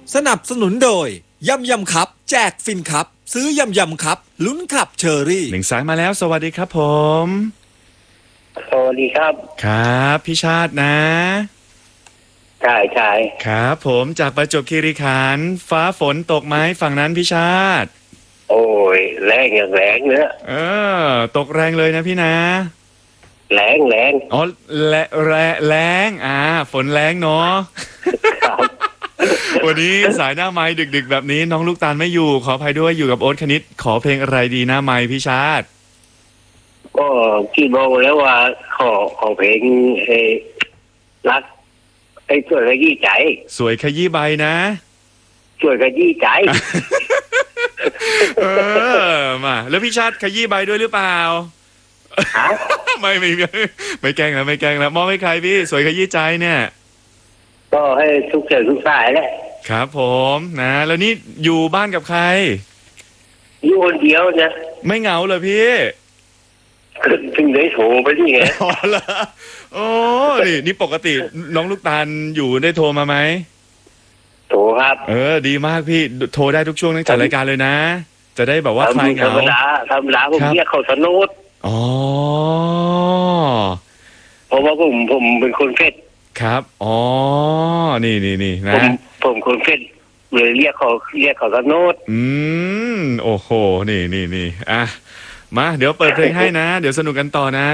สนับสนุนโดยยำยำครับแจกฟินครับซื้อยำยำครับลุ้นขับเชอรี่หนึ่งสายมาแล้วสวัสดีครับผมสวัสดีครับครับพี่ชาตินะใช่ใช่ครับผมจากประจวบคีรีขันธ์ฟ้าฝนตกไหมฝั่งนั้นพี่ชาติโอ้ยแรงอย่างแรงเนื้อตกแรงเลยนะพี่นะแรงแรงอ๋อแรงฝนแรงเนาะครับวันนี้สายหน้าไม้ดึกๆแบบนี้น้องลูกตาลไม่อยู่ขออภัยด้วยอยู่กับโอ๊ตคณิตขอเพลงอะไรดีหน้าไม้พี่ชาติก็คิดบอกแล้วว่าขอเพลงรักช่วยขยี้ใจสวยขยี้ใบนะช่วยขยี้ใจมาแล้วพี่ชาติขยี้ใบด้วยหรือเปล่าฮะไม่แกล้งแล้วมอบให้ใครพี่สวยขยี้ใจเนี่ยก็ให้ทุกเสือทุกสายแหละครับผมนะแล้วนี่อยู่บ้านกับใครอยู่คนเดียวนะไม่เหงาเหรอพี่ถึงได้โทรไปนี่ไงอ๋อเหรอโอ้นี่ปกติน้องลูกตาลอยู่ได้โทรมาไหมโทรครับดีมากพี่โทรได้ทุกช่วงตั้งแต่รายการเลยนะ จะได้แบบว่าคลายเหธรงารมดาผมครับเรียกเขาสนุดอ๋อเพราะว่าผมเป็นคนเฟซครับอ๋อนี่นะผมคนเฟซเลยเรียกเขาสนุดโอ้โหนี่อ่ะมาเดี๋ยวเปิดเพลงให้นะ เดี๋ยวสนุกกันต่อนะ